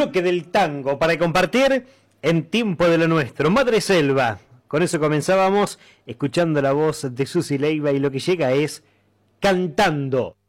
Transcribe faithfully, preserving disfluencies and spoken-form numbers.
bloque del tango para compartir en Tiempo de lo Nuestro. Madre Selva. Con eso comenzábamos escuchando la voz de Susi Leiva y lo que llega es Cantando.